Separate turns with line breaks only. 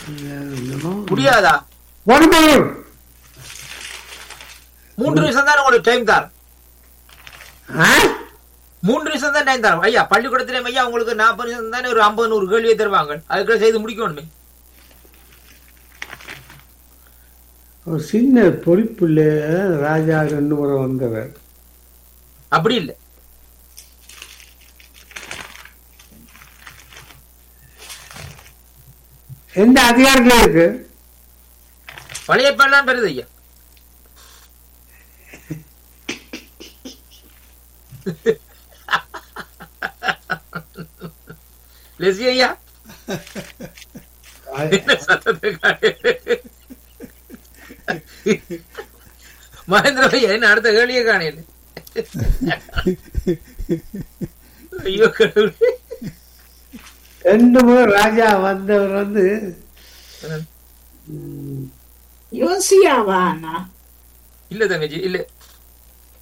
முடியாதா?
1 minute.
3 நிமிஷம் தான் உங்களுக்கு டைம் தான்.
ஆ?
3 நிமிஷம் தான் டைம் தரும் ஐயா. பள்ளிக்கூடத்திலே ஐயா உங்களுக்கு 40 நிமிஷம் தானே ஒரு 50-100 கேள்வியை தருவாங்க. அதுக்குள்ள செய்து முடிக்கணுமே.
ஒரு சின்ன பொறிப்புள்ள ராஜா 2 முறை வந்தவர்.
அப்படி இல்லை.
எந்த அதிகாரத்துல இருக்கு?
பழைய பாடலாம் பெறுது ஐயா. லெசி ஐயா என்ன சத்தத்தை மகேந்திர ஐயா என்ன அடுத்த கேள்வியே காணையில. ஐயோ கடவுளே.
2 முறை ராஜா வந்தவர் வந்து
யோசியாவானா?
இல்ல தங்கச்சி இல்ல